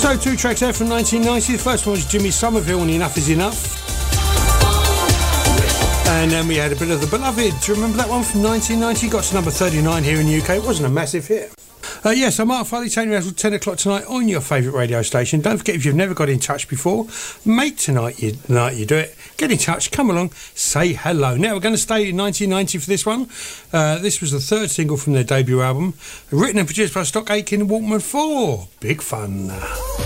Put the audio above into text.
So 2 tracks there from 1990. The first one was Jimmy Somerville and Enough Is Enough. And then we had a bit of The Beloved. Do you remember that one from 1990? Got to number 39 here in the UK. It wasn't a massive hit. Yes, I'm Mark Farley, taking you out till 10 o'clock tonight on your favourite radio station. Don't forget, if you've never got in touch before, make tonight you do it. Get in touch, come along, say hello. Now, we're going to stay in 1990 for this one. This was the third single from their debut album, written and produced by Stock Aitken and Walkman 4. Big fun.